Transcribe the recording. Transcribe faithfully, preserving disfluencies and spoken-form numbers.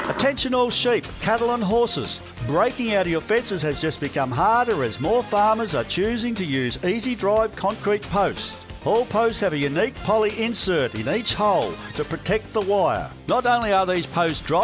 Attention all sheep, cattle and horses. Breaking out of your fences has just become harder as more farmers are choosing to use easy drive concrete posts. All posts have a unique poly insert in each hole to protect the wire. Not only are these posts dry